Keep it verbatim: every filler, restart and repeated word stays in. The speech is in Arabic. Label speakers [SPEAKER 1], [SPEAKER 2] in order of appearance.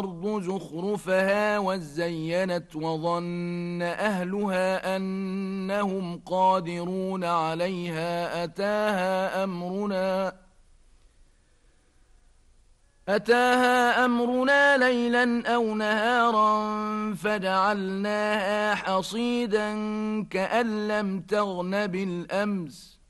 [SPEAKER 1] الأرض زخرفها وزينت وظن أهلها أنهم قادرون عليها أتاها أمرنا أتاها أمرنا ليلا أو نهارا فجعلناها حصيدا كأن لم تغن بالأمس